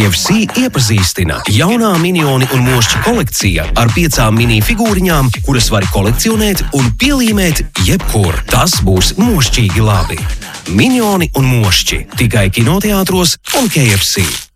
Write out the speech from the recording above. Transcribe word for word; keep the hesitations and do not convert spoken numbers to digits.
K F C iepazīstina jaunā Minioni un Mošķi kolekcija ar piecām mini figūriņām, kuras var kolekcionēt un pielīmēt jebkur. Tas būs mošķīgi labi. Minioni un Mošķi tikai kinoteātros un K F C.